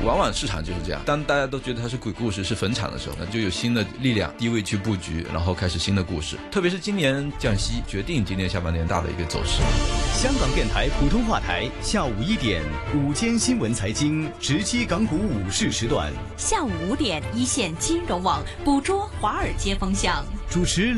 往往市场就是这样，当大家都觉得它是鬼故事是坟场的时候，那就有新的力量低位去布局，然后开始新的故事。特别是今年降息决定今年下半年大的一个走势。 香港电台普通话台下午1点午间新闻财经直击港股午市时段， 下午5点一线金融网捕捉华尔街风向， 主持